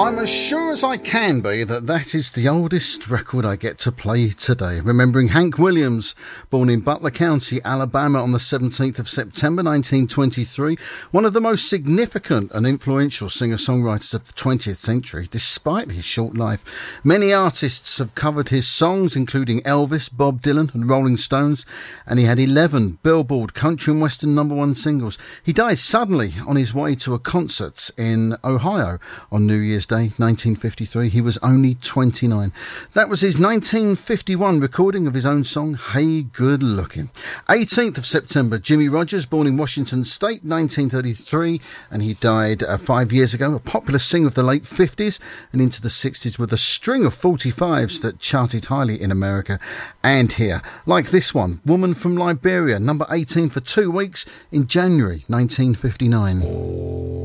I'm as sure as I can be that is the oldest record I get to play today. Remembering Hank Williams, born in Butler County, Alabama on the 17th of September 1923, one of the most significant and influential singer-songwriters of the 20th century, despite his short life. Many artists have covered his songs, including Elvis, Bob Dylan and Rolling Stones, and he had 11 Billboard country and western #1 singles. He died suddenly on his way to a concert in Ohio on New Year's Day 1953. He was only 29. That was his 1951 recording of his own song Hey Good Looking. 18th of September, Jimmie Rodgers, born in Washington State 1933, and he died 5 years ago, a popular singer of the late 50s and into the 60s with a string of 45s that charted highly in America and here, like this one, Woman from Liberia, number 18 for 2 weeks in January 1959.